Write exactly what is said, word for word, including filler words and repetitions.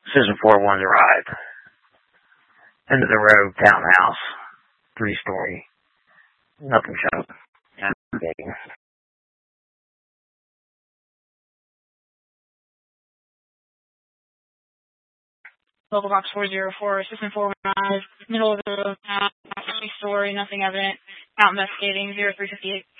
Citizen four one's arrived. End of the road townhouse. Three story. Nothing showed. Nothing. Local box four zero four, Citizen four one five, middle of the road, three story, nothing evident. Out investigating, zero three fifty-eight.